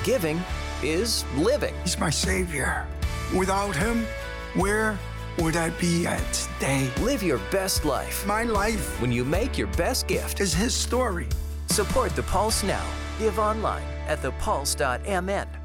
Giving is living. He's my savior. Without him, where would I be at today? Live your best life My life when you make your best gift. is his story. Support The Pulse now. Give online at thepulse.mn.